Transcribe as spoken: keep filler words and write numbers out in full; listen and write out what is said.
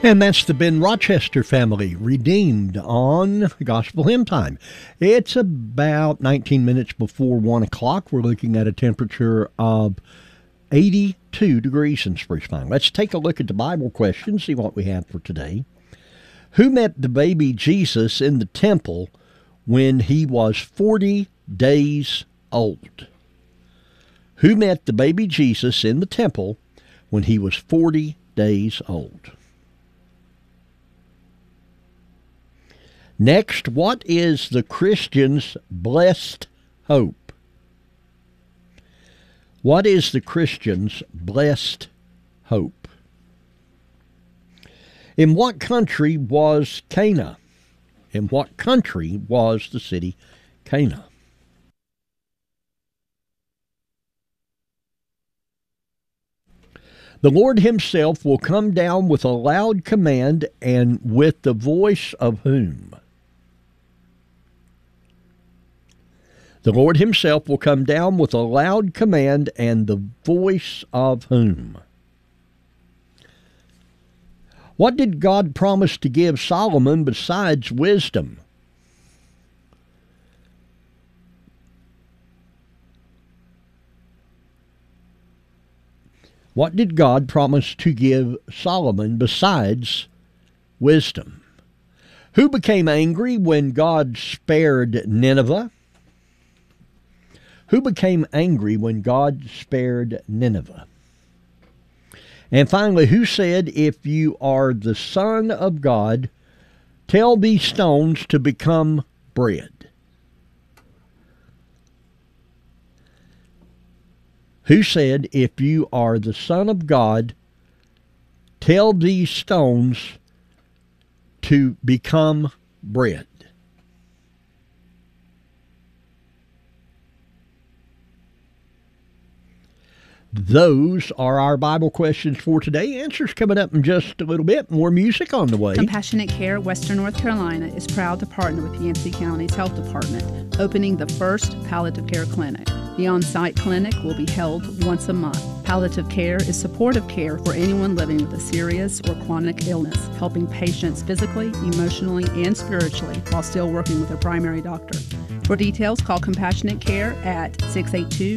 And that's the Ben Rochester family, Redeemed, on Gospel Hymn Time. It's about nineteen minutes before one o'clock. We're looking at a temperature of eighty-two degrees in Spruce Pine. Let's take a look at the Bible question, see what we have for today. Who met the baby Jesus in the temple when he was forty days old? Who met the baby Jesus in the temple when he was forty days old? Next, what is the Christian's blessed hope? What is the Christian's blessed hope? In what country was Cana? In what country was the city Cana? The Lord himself will come down with a loud command, and with the voice of whom? The Lord himself will come down with a loud command, and the voice of whom? What did God promise to give Solomon besides wisdom? What did God promise to give Solomon besides wisdom? Who became angry when God spared Nineveh? Who became angry when God spared Nineveh? And finally, who said, if you are the Son of God, tell these stones to become bread? Who said, if you are the Son of God, tell these stones to become bread? Those are our Bible questions for today. Answers coming up in just a little bit. More music on the way. Compassionate Care Western North Carolina is proud to partner with Yancey County's Health Department, opening the first palliative care clinic. The on-site clinic will be held once a month. Palliative care is supportive care for anyone living with a serious or chronic illness, helping patients physically, emotionally, and spiritually while still working with a primary doctor. For details, call Compassionate Care at six eight two,